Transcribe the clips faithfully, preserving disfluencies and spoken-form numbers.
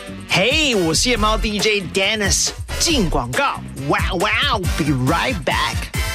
嘿，我是夜猫 D J Dennis， 进广告。Wow wow, be right back。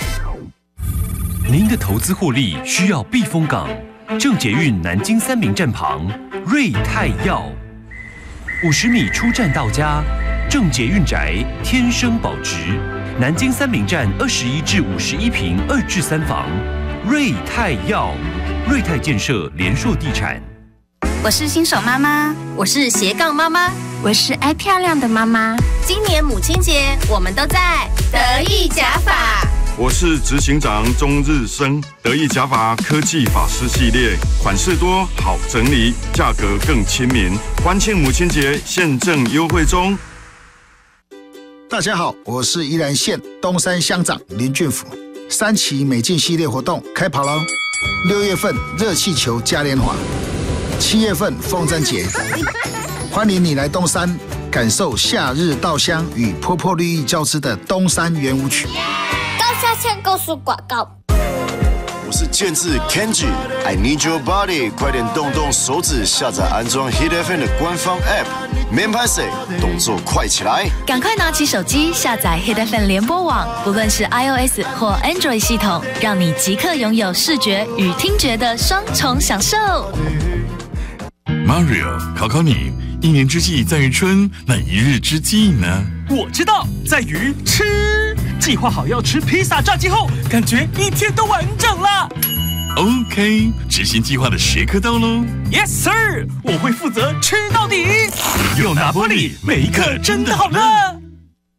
您的投资获利需要避风港，正捷运南京三民站旁瑞泰药，五十米出站到家，正捷运宅天生保值。南京三民站二十一至五十一平二至三房，瑞泰药，瑞泰建设联硕地产。 我是新手妈妈， 我是斜杠妈妈， 我是爱漂亮的妈妈。 今年母亲节，我们都在得意假发。 我是执行长钟日升，得意假发科技发饰系列，款式多，好整理，价格更亲民。欢庆母亲节，现正优惠中。 大家好，我是宜兰县东山乡长林俊甫。三期美境系列活动开跑喽！六月份热气球嘉年华，七月份风筝节，欢迎你来东山，感受夏日稻香与坡坡绿意交织的东山圆舞曲。 高下线购书广告。 我是建志 Kenji，I need your body， 快点动动手指，下载安装 Hit F M 的官方 App， 免拍摄，动作快起来！ 赶快拿起手机下载 Hit F M 联播网，不论是 iOS 或 Android 系统，让你即刻拥有视觉与听觉的双重享受。 Mario， 考考你，一年之计在于春，那一日之计呢？ 我知道，在于吃。计划好要吃披萨炸鸡后，感觉一天都完整了。 OK， 执行计划的时刻到喽。 Yes sir， 我会负责吃到底。用拿玻里，每一刻真的好乐。